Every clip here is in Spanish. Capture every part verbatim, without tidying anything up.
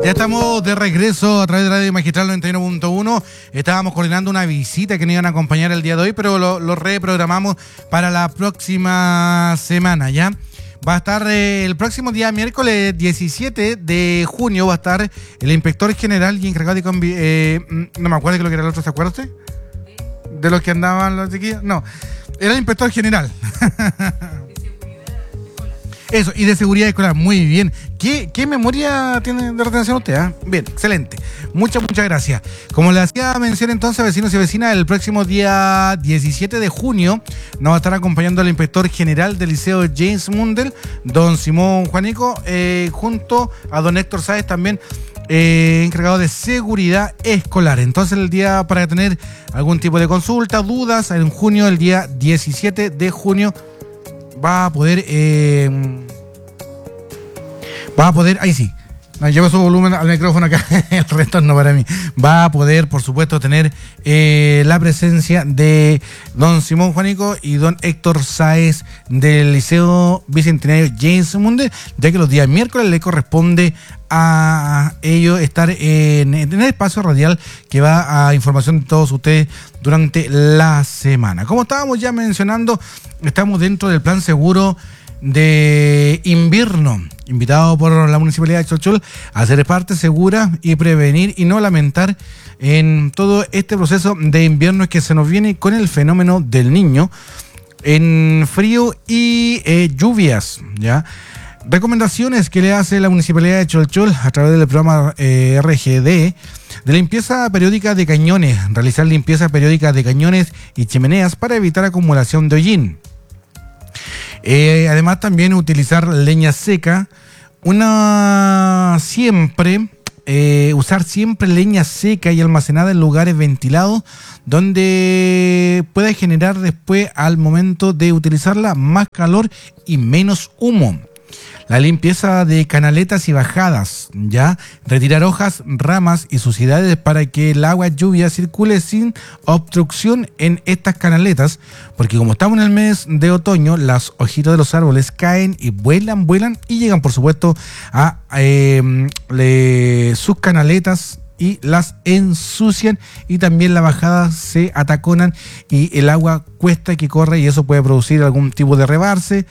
Ya estamos de regreso a través de Radio Magistral noventa y uno punto uno. Estábamos coordinando una visita que nos iban a acompañar el día de hoy, pero lo, lo reprogramamos para la próxima semana, ¿ya? Va a estar eh, el próximo día, miércoles diecisiete de junio, va a estar el inspector general y encargado de... Convi- eh, no me acuerdo de lo que era el otro, ¿se acuerda usted? ¿De los que andaban los chiquillos? No, era el inspector general. Eso, y de seguridad escolar, muy bien. ¿Qué, qué memoria tiene de retención usted? ¿eh? Bien, excelente. Muchas, muchas gracias. Como le hacía mención entonces, vecinos y vecinas, el próximo día diecisiete de junio nos va a estar acompañando el inspector general del Liceo James Mundell, don Simón Juanico, eh, junto a don Héctor Sáez también, eh, encargado de seguridad escolar. Entonces el día para tener algún tipo de consulta, dudas, en junio, el día diecisiete de junio, va a poder, eh, va a poder, ahí sí, no, llevo su volumen al micrófono acá, el resto no para mí, va a poder, por supuesto, tener eh, la presencia de don Simón Juanico y don Héctor Sáez del Liceo Bicentenario James Mundell, ya que los días miércoles le corresponde a ellos estar en, en el espacio radial que va a información de todos ustedes durante la semana. Como estábamos ya mencionando, estamos dentro del plan seguro de invierno, invitado por la Municipalidad de Cholchol a ser parte segura y prevenir y no lamentar en todo este proceso de invierno que se nos viene con el fenómeno del Niño en frío y eh, lluvias, ¿ya? Recomendaciones que le hace la Municipalidad de Cholchol a través del programa eh, R G D de limpieza periódica de cañones, realizar limpieza periódica de cañones y chimeneas para evitar acumulación de hollín. Eh, además también utilizar leña seca, una siempre, eh, usar siempre leña seca y almacenada en lugares ventilados donde pueda generar después al momento de utilizarla más calor y menos humo. La limpieza de canaletas y bajadas, ya, retirar hojas, ramas y suciedades para que el agua lluvia circule sin obstrucción en estas canaletas, porque como estamos en el mes de otoño, las hojitas de los árboles caen y vuelan, vuelan y llegan, por supuesto, a eh, le, sus canaletas y las ensucian, y también la bajada se ataconan y el agua cuesta que corre y eso puede producir algún tipo de rebarse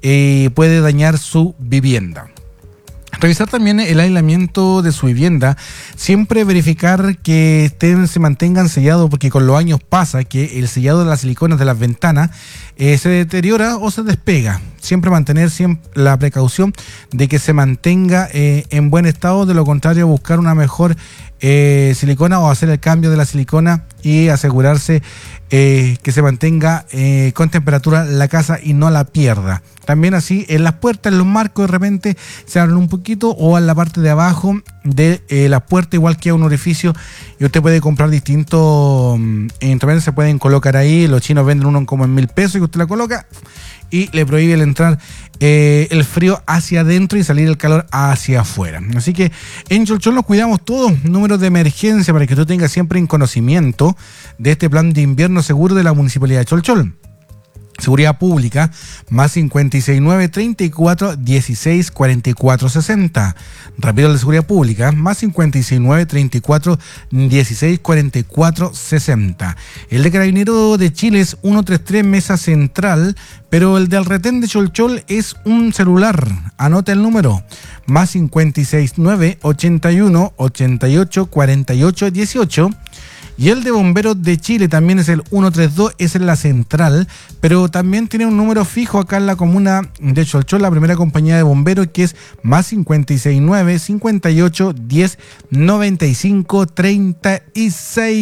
y eh, puede dañar su vivienda. Revisar también el aislamiento de su vivienda, siempre verificar que estén, se mantengan sellados, porque con los años pasa que el sellado de las siliconas de las ventanas eh, se deteriora o se despega. Siempre mantener siempre la precaución de que se mantenga eh, en buen estado, de lo contrario buscar una mejor eh, silicona o hacer el cambio de la silicona y asegurarse eh, que se mantenga eh, con temperatura la casa y no la pierda. También así en las puertas, en los marcos de repente se abren un poquito, o en la parte de abajo de eh, la puerta, igual que un orificio, y usted puede comprar distintos um, instrumentos, se pueden colocar ahí. Los chinos venden uno como en mil pesos y usted la coloca y le prohíbe el entrar eh, el frío hacia adentro y salir el calor hacia afuera. Así que en Cholchol nos cuidamos todos. Números de emergencia para que tú tengas siempre en conocimiento de este plan de invierno seguro de la Municipalidad de Cholchol. Seguridad Pública, más cincuenta y seis nueve treinta y cuatro dieciséis cuarenta y cuatro sesenta. Repito, el de Seguridad Pública, más cincuenta y seis nueve treinta y cuatro dieciséis cuarenta y cuatro sesenta. El de Carabineros de Chile es ciento treinta y tres Mesa Central, pero el del retén de Cholchol es un celular. Anota el número, más cincuenta y seis nueve ochenta y uno ochenta y ocho cuarenta y ocho dieciocho. Y el de Bomberos de Chile también es el ciento treinta y dos, es en la central, pero también tiene un número fijo acá en la comuna de Cholchol, la primera compañía de bomberos, que es más cincuenta y seis nueve cincuenta y ocho diez noventa y cinco treinta y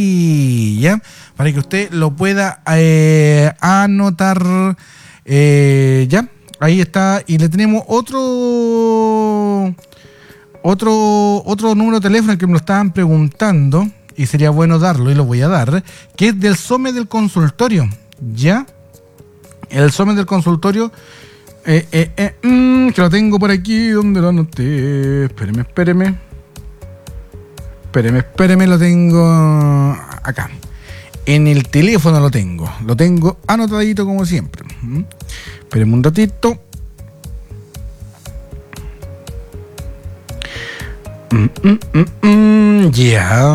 seis, ¿ya? Para que usted lo pueda eh, anotar, eh, ¿ya? Ahí está, y le tenemos otro, otro, otro número de teléfono que me lo estaban preguntando, y sería bueno darlo, y lo voy a dar, que es del SOME del consultorio, ¿ya? El SOME del consultorio, eh, eh, eh, mm, que lo tengo por aquí, donde lo anoté, espéreme, espéreme, espéreme, espéreme, lo tengo acá, en el teléfono lo tengo, lo tengo anotadito como siempre, ¿Mm? Espéreme un ratito. Mm, mm, mm, mm, ya.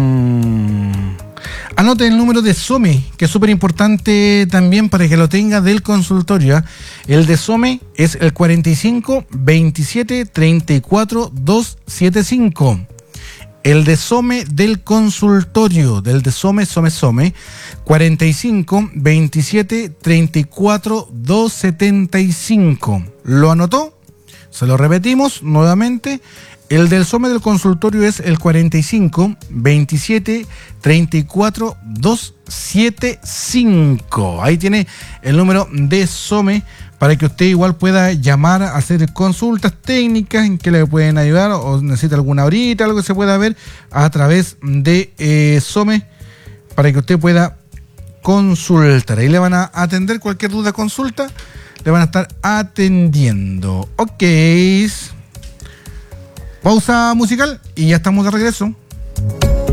Anote el número de SOME, que es súper importante también para que lo tenga del consultorio. ¿eh? El de SOME es el cuarenta y cinco veintisiete treinta y cuatro doscientos setenta y cinco. El de SOME del consultorio, del de SOME, SOME, SOME, cuarenta y cinco veintisiete treinta y cuatro doscientos setenta y cinco. ¿Lo anotó? Se lo repetimos nuevamente. El del SOME del consultorio es el cuarenta y cinco veintisiete treinta y cuatro doscientos setenta y cinco. Ahí tiene el número de SOME para que usted igual pueda llamar a hacer consultas técnicas en que le pueden ayudar o necesita alguna horita, algo que se pueda ver a través de eh, SOME para que usted pueda consultar. Ahí le van a atender cualquier duda, consulta, le van a estar atendiendo. Ok. Pausa musical y ya estamos de regreso.